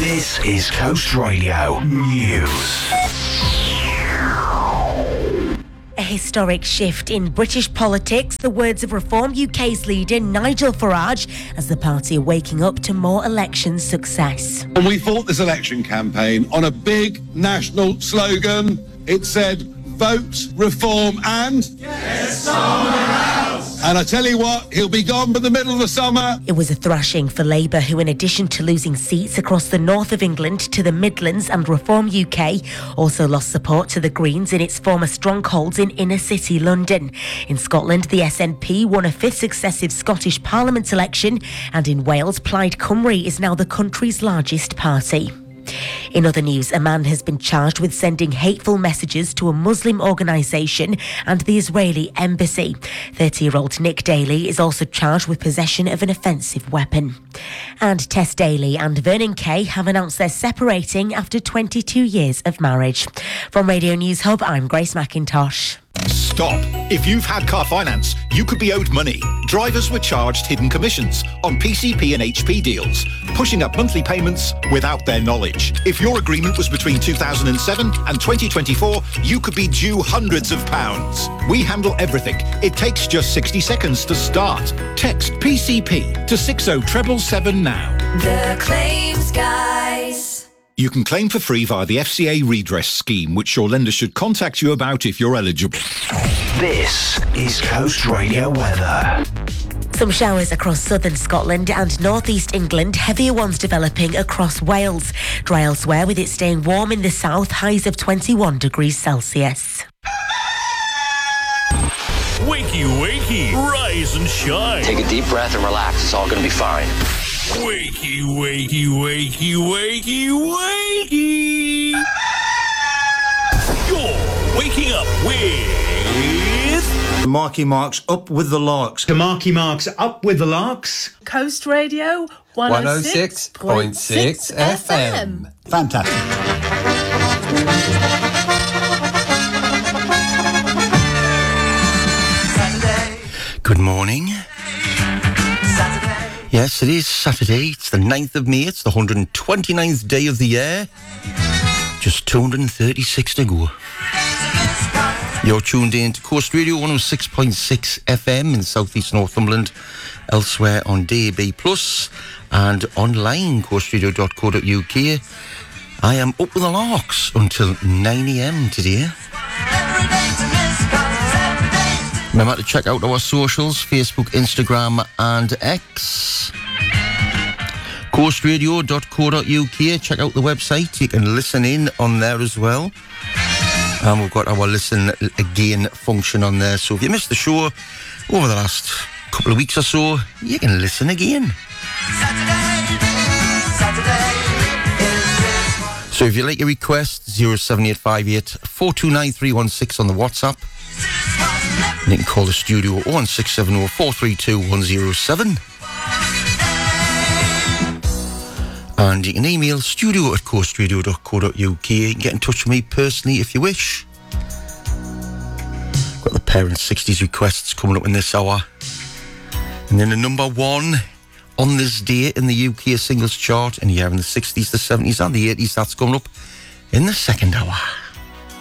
This is Coast Radio News. A historic shift in British politics, the words of Reform UK's leader Nigel Farage, as the party are waking up to more election success. And we fought this election campaign on a big national slogan. It said, vote, reform and... Get someone else! And I tell you what, he'll be gone by the middle of the summer. It was a thrashing for Labour, who in addition to losing seats across the north of England to the Midlands and Reform UK, also lost support to the Greens in its former strongholds in inner city London. In Scotland, the SNP won a fifth successive Scottish Parliament election, and in Wales, Plaid Cymru is now the country's largest party. In other news, a man has been charged with sending hateful messages to a Muslim organisation and the Israeli embassy. 30-year-old Nick Daly is also charged with possession of an offensive weapon. And Tess Daly and Vernon Kay have announced they're separating after 22 years of marriage. From Radio News Hub, I'm Grace McIntosh. Stop. If you've had car finance, you could be owed money. Drivers were charged hidden commissions on PCP and HP deals, pushing up monthly payments without their knowledge. If your agreement was between 2007 and 2024, you could be due hundreds of pounds. We handle everything. It takes just 60 seconds to start. Text PCP to 60777 now. The Claims Guys. You can claim for free via the FCA redress scheme, which your lender should contact you about if you're eligible. This is Coast Radio weather. Some showers across southern Scotland and northeast England, heavier ones developing across Wales. Dry elsewhere, with it staying warm in the south, highs of 21 degrees Celsius. Wakey, wakey, rise and shine. Take a deep breath and relax. It's all going to be fine. Wakey, wakey, wakey, wakey, wakey. You're waking up with... Marky Marks, up with the larks. The Marky Marks, up with the larks. Coast Radio 106.6 FM. Fantastic. Good morning. Yes, it is Saturday. It's the 9th of May. It's the 129th day of the year. Just 236 to go. You're tuned in to Coast Radio 106.6 FM in South East Northumberland, elsewhere on DAB+, and online, coastradio.co.uk. I am up with the larks until 9 a.m. today. Remember to check out our socials, Facebook, Instagram and X. coastradio.co.uk. Check out the website. You can listen in on there as well. And we've got our listen again function on there. So if you missed the show over the last couple of weeks or so, you can listen again. So if you like your request, 07858 429 316 on the WhatsApp. And you can call the studio 01670 432 107. And you can email studio@coastradio.co.uk. You can get in touch with me personally if you wish. Got the Parents 60s requests coming up in this hour. And then the number one on this day in the UK singles chart, and yeah, in the 60s, the 70s and the 80s, that's coming up in the second hour.